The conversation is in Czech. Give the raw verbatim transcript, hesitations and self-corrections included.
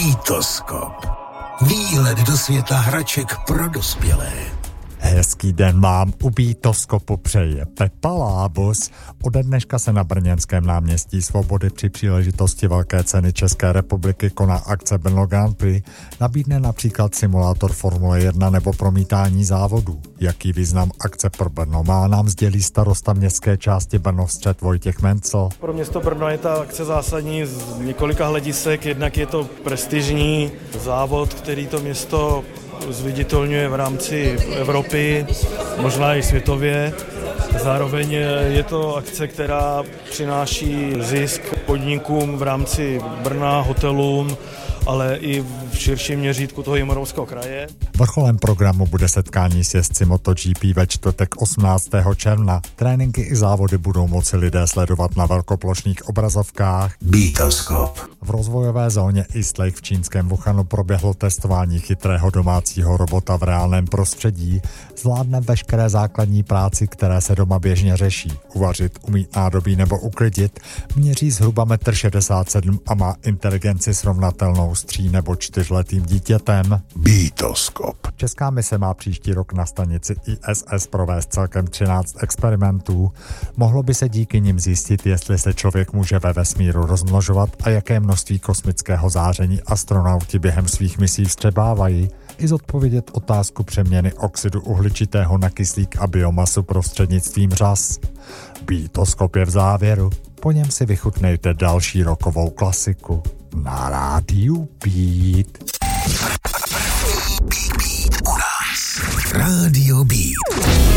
Bítoskop. Výlet do světa hraček pro dospělé. Hezký den mám, u Bítoskopu přeje Pepa Lábus. Ode dneška se na brněnském náměstí Svobody při příležitosti Velké ceny České republiky koná akce Brno Grand Prix. Nabídne například simulátor Formule jedna nebo promítání závodů. Jaký význam akce pro Brno má, nám sdělí starosta městské části Brnovstřed Vojtěch Mencl. Pro město Brno je ta akce zásadní z několika hledisek. Jednak je to prestižní závod, který to město zviditelňuje v rámci Evropy, možná i světově. Zároveň je to akce, která přináší zisk podnikům v rámci Brna, hotelům, ale i v širším měřítku toho Jihomoravského kraje. Vrcholem programu bude setkání s jezdci MotoGP ve čtvrtek osmnáctého června. Tréninky i závody budou moci lidé sledovat na velkoplošných obrazovkách. Bítoskop. V rozvojové zóně East Lake v čínském Wuhanu proběhlo testování chytrého domácího robota v reálném prostředí. Zvládne veškeré základní práci, které se doma běžně řeší. Uvařit, umýt nádobí nebo uklidit. Měří zhruba metr šedesát sedm a má inteligenci srovnatelnou s tří nebo čtyřletým dítětem. Bítoskop. Česká mise má příští rok na stanici I S S provést celkem třináct experimentů. Mohlo by se díky nim zjistit, jestli se člověk může ve vesmíru rozmnožovat a jaké množství kosmického záření astronauti během svých misí vstřebávají, i zodpovědět otázku přeměny oxidu uhličitého na kyslík a biomasu prostřednictvím řas. Bítoskop je v závěru, po něm si vychutnejte další rokovou klasiku na rádiu Beat. Beat, beat u nás. Rádio Beat.